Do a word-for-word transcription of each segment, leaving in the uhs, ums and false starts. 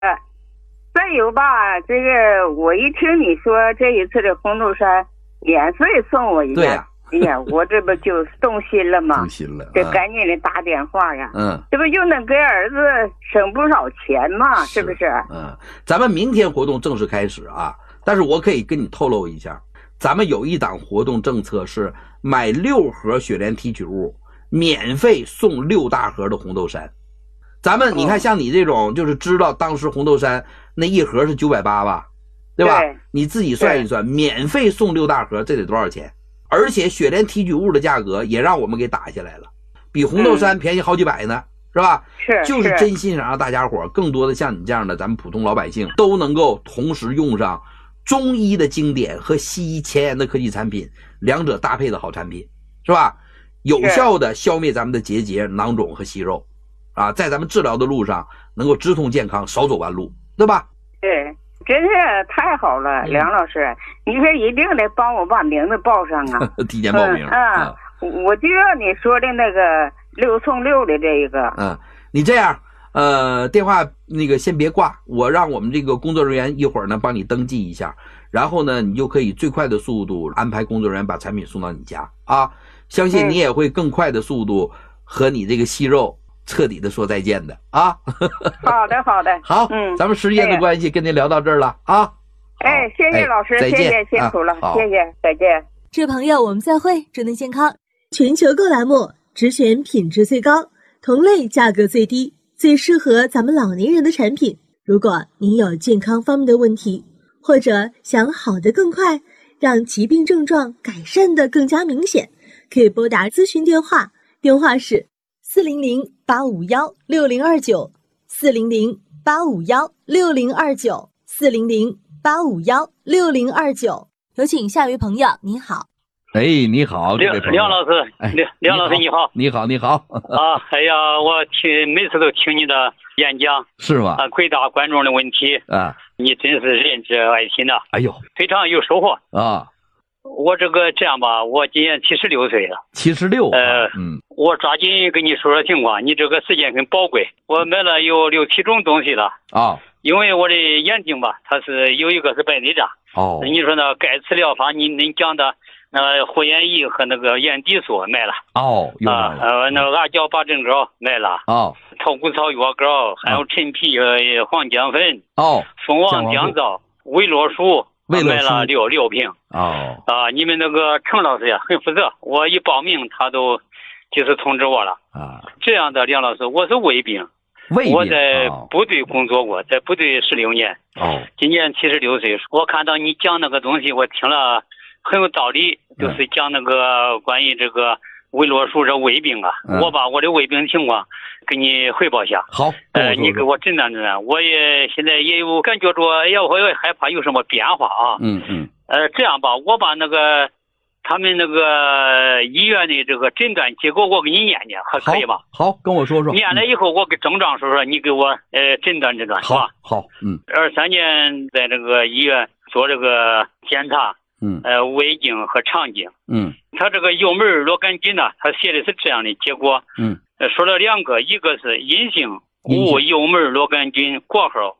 呃，再有吧，这个我一听你说这一次的红豆杉免费送我一件， 对呀、 哎呀，我这不就动心了吗？ 动心了， 得赶紧的打电话呀。 嗯， 这不就能给儿子省不少钱吗？是不是？ 嗯，咱们明天活动正式开始啊，但是我可以跟你透露一下，咱们有一档活动政策是买六盒雪莲提取物，免费送六大盒的红豆杉。咱们你看，像你这种就是知道当时红豆杉那一盒是九百八吧，对吧？ 对， 你自己算一算，免费送六大盒，这得多少钱？而且雪莲提取物的价格也让我们给打下来了，比红豆杉便宜好几百呢，嗯、是吧？ 是， 就是真心想让大家伙更多的像你这样的咱们普通老百姓都能够同时用上中医的经典和西医前沿的科技产品，两者搭配的好产品，是吧？有效的消灭咱们的结节、囊肿和息肉，啊，在咱们治疗的路上能够直通健康，少走弯路，对吧？ 对。真是太好了，梁老师，你可一定得帮我把名字报上啊！ 提前报名啊、嗯嗯！我就要你说的那个六送六的这一个。 嗯，你这样，呃，电话那个先别挂，我让我们这个工作人员一会儿呢帮你登记一下，然后呢，你就可以最快的速度安排工作人员把产品送到你家啊！相信你也会更快的速度和你这个息肉彻底的说再见的啊！ 好的，好的， 好，嗯，咱们时间的关系，跟您聊到这儿了啊！ 哎，谢谢老师， 谢谢，辛苦了，谢谢，再见。 这朋友，我们再会，祝您健康。全球购栏目只选品质最高、同类价格最低、最适合咱们老年人的产品。如果您有健康方面的问题，或者想好得更快，让疾病症状改善得更加明显，可以拨打咨询电话，电话是四零零八五幺六零二九，四零零八五幺六零二九，四零零八五幺六零二九。有请下一位朋友，您好。 哎，你好， 梁梁老师，梁梁老师你好， 你好，你好。 啊，哎呀，我听每次都听你的演讲， 是吗？ 啊，回答观众的问题啊， 你真是仁至爱心呐！ 哎呦， 非常有收获啊。 我这个这样吧，我今年七十六岁了。 七十六， 呃， 嗯， 我抓紧跟你说说情况，你这个时间很宝贵。我买了有六七种东西了啊， 因为我的眼睛吧，它是有一个是白内障。 哦， 你说那钙磁疗法，你您讲的那护眼仪和那个眼底素买了。 哦，有啊，呃，那个阿胶八珍膏买了。 哦， 透骨草药膏，还有陈皮呃黄姜粉。 哦， 蜂王降皂、维罗舒。买了六六瓶哦啊！你们那个程老师呀，很负责。我一报名，他都就是通知我了啊。 这样的梁老师，我是卫兵， 卫兵我在部队工作过，在部队十六年。 哦， 今年七十六岁。我看到你讲那个东西，我听了很有道理，就是讲那个关于这个维罗舒这卫兵啊， 嗯、 我把我的卫兵情况给你汇报一下。 好， 呃，你给我诊断诊断。我也现在也有感觉着，哎呀，我也害怕有什么变化啊。 嗯嗯。 呃，这样吧，我把那个他们那个医院的这个诊断结果我给你念念，还可以吧？ 好，好跟我说说。 念了以后，我给症状说说，你给我呃诊断诊断，是吧？ 好，嗯。 二三年在这个医院做这个检查。 嗯， 呃，胃镜和肠镜， 嗯， 他这个幽门螺杆菌呢，他写的是这样的结果， 嗯， 呃，说了两个，一个是阴性无幽门螺杆菌括号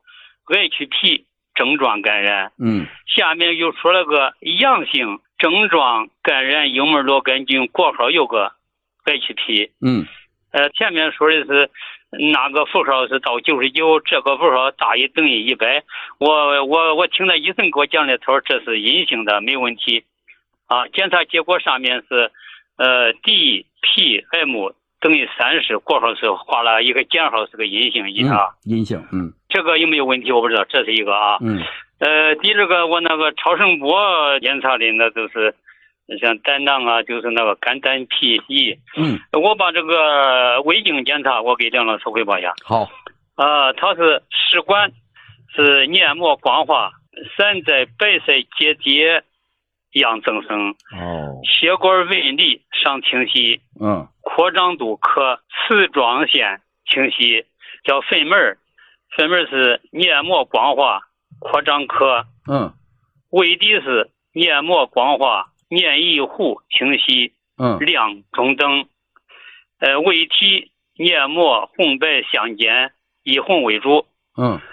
H P 症状感染， 嗯， 下面又说了个阳性症状感染幽门螺杆菌括号有个 H P， 嗯， 呃，前面说的是那个符号是到九十九，这个符号大于等于一百。我我我听了医生给我讲的，他说这是阴性的，没问题。啊，检查结果上面是呃 D P M 等于三十，括号是画了一个减号，是个阴性阴啊、 嗯。阴性，嗯。 这个有没有问题我不知道，这是一个啊。 嗯。 呃，第二个我那个超声波检查的那都是。像胆囊啊，就是那个肝胆脾胰。 嗯， 我把这个胃镜检查，我给梁老师汇报一下。 好。 啊、呃，它是食管是黏膜光滑，散在白色结节样增生。 哦。 血管纹理上清晰。 嗯。 扩张度可丝状线清晰，叫粪门。粪门是黏膜光滑，扩张可。 嗯。 胃底是黏膜光滑。黏液糊清晰， 嗯， 亮中等，呃，胃体黏膜红白相间，以红为主， 嗯，